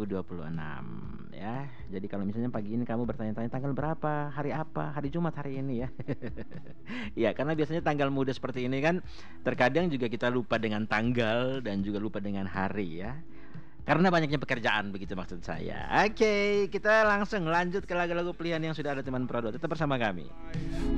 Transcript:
2026 ya. Jadi kalau misalnya pagi ini kamu bertanya-tanya tanggal berapa, hari apa, hari Jumat hari ini ya. Ya, karena biasanya tanggal muda seperti ini kan terkadang juga kita lupa dengan tanggal dan juga lupa dengan hari ya. Karena banyaknya pekerjaan begitu maksud saya. Oke, kita langsung lanjut ke lagu-lagu pilihan yang sudah ada teman Prodo. Tetap bersama kami.